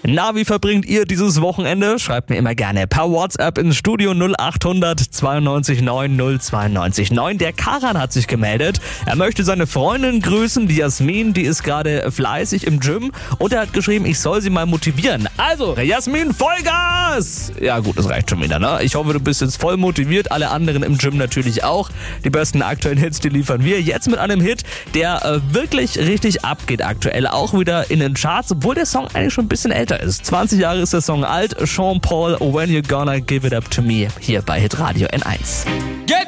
Na, wie verbringt ihr dieses Wochenende? Schreibt mir immer gerne per WhatsApp ins Studio 0800 92 9 092 9. Der Karan hat sich gemeldet. Er möchte seine Freundin grüßen, die Jasmin, die ist gerade fleißig im Gym. Und er hat geschrieben, ich soll sie mal motivieren. Also, Jasmin, Vollgas! Ja gut, das reicht schon wieder, ne? Ich hoffe, du bist jetzt voll motiviert. Alle anderen im Gym natürlich auch. Die besten aktuellen Hits, die liefern wir. Jetzt mit einem Hit, der wirklich richtig abgeht aktuell. Auch wieder in den Charts, obwohl der Song eigentlich schon ein bisschen älter ist. 20 Jahre ist der Song alt. Sean Paul, When You Gonna Give It Up To Me, hier bei Hitradio N1. Get